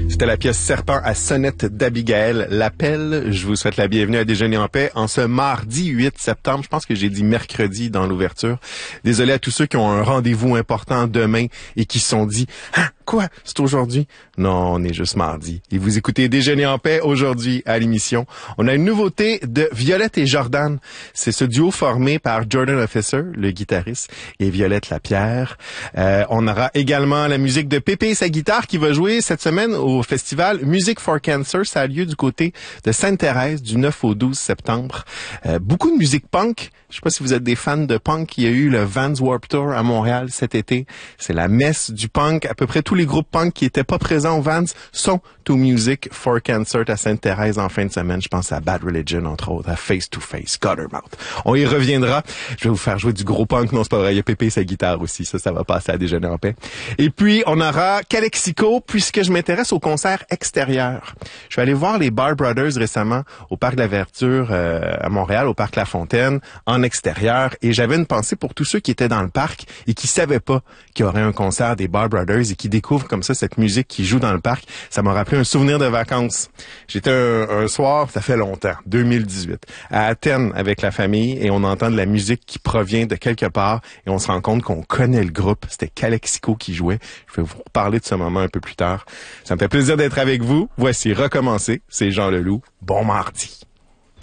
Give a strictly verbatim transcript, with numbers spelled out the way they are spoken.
C'était la pièce Serpent à sonnette d'Abigail Lapelle. Je vous souhaite la bienvenue à Déjeuner en paix en ce mardi huit septembre. Je pense que j'ai dit mercredi dans l'ouverture. Désolé à tous ceux qui ont un rendez-vous important demain et qui se sont dit « Ah, quoi? C'est aujourd'hui? » Non, on est juste mardi. Et vous écoutez Déjeuner en paix aujourd'hui à l'émission. On a une nouveauté de Violette et Jordan. C'est ce duo formé par Jordan Officer, le guitariste, et Violette Lapierre. Euh, on aura également la musique de Pépé et sa guitare qui va jouer cette semaine au festival Music for Cancer. Ça a lieu du côté de Sainte-Thérèse du neuf au douze septembre. Euh, beaucoup de musique punk. Je sais pas si vous êtes des fans de punk. Il y a eu le Vans Warped Tour à Montréal cet été. C'est la messe du punk. À peu près tous les groupes punk qui étaient pas présents au Vans sont au Music for Cancer à Sainte-Thérèse en fin de semaine. Je pense à Bad Religion, entre autres, à Face to Face, Guttermouth. On y reviendra. Je vais vous faire jouer du gros punk. Non, c'est pas vrai. Il y a Pépé et sa guitare aussi. Ça, ça va passer à Déjeuner en paix. Et puis, on aura Calexico, puisque je m'intéresse au concert extérieur. Je vais aller voir les Bar Brothers récemment au Parc de la Verdure euh, à Montréal, au Parc La Fontaine, en extérieur. Et j'avais une pensée pour tous ceux qui étaient dans le parc et qui savaient pas qu'il y aurait un concert des Bar Brothers et qui découvrent comme ça cette musique qui joue dans le parc. Ça m'a rappelé un souvenir de vacances. J'étais un, un soir, ça fait longtemps, deux mille dix-huit, à Athènes avec la famille et on entend de la musique qui provient de quelque part et on se rend compte qu'on connaît le groupe. C'était Calexico qui jouait. Je vais vous reparler de ce moment un peu plus tard. Ça me fait plaisir d'être avec vous. Voici Recommencer. C'est Jean Leloup. Bon mardi.